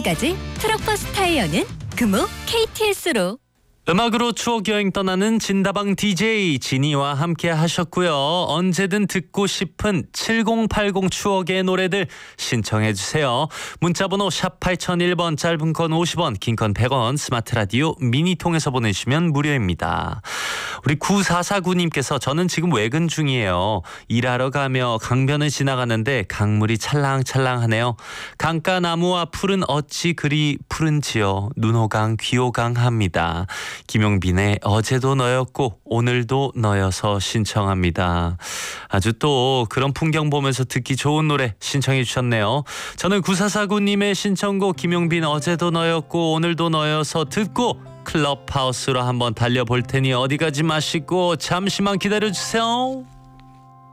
지금까지 트럭버스 타이어는 금호 KTS로. 음악으로 추억 여행 떠나는 진다방 DJ 진이와 함께 하셨고요. 언제든 듣고 싶은 7080 추억의 노래들 신청해 주세요. 문자번호 샵 8001번, 짧은 건 50원, 긴 건 100원, 스마트 라디오 미니 통해서 보내시면 무료입니다. 우리 9449님께서 저는 지금 외근 중이에요. 일하러 가며 강변을 지나가는데 강물이 찰랑찰랑하네요. 강가 나무와 풀은 어찌 그리 푸른지요. 눈호강 귀호강합니다. 김용빈의 어제도 너였고 오늘도 너여서 신청합니다. 아주 또 그런 풍경 보면서 듣기 좋은 노래 신청해 주셨네요. 저는 9449님의 신청곡 김용빈 어제도 너였고 오늘도 너여서 듣고 클럽하우스로 한번 달려볼 테니 어디 가지 마시고 잠시만 기다려주세요.